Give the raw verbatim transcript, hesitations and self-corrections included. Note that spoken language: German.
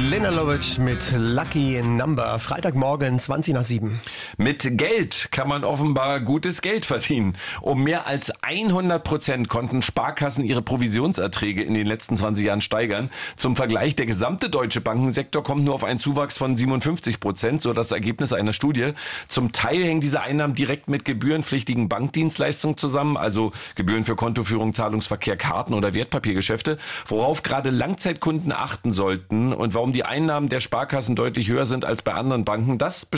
Lena Lovitch mit Lucky Number. Freitagmorgen, zwanzig nach sieben. Mit Geld kann man offenbar gutes Geld verdienen. Um mehr als hundert Prozent konnten Sparkassen ihre Provisionserträge in den letzten zwanzig Jahren steigern. Zum Vergleich, der gesamte deutsche Bankensektor kommt nur auf einen Zuwachs von siebenundfünfzig Prozent, so das Ergebnis einer Studie. Zum Teil hängen diese Einnahmen direkt mit gebührenpflichtigen Bankdienstleistungen zusammen, also Gebühren für Kontoführung, Zahlungsverkehr, Karten oder Wertpapiergeschäfte, worauf gerade Langzeitkunden achten sollten und warum die Einnahmen der Sparkassen deutlich höher sind als bei anderen Banken. Das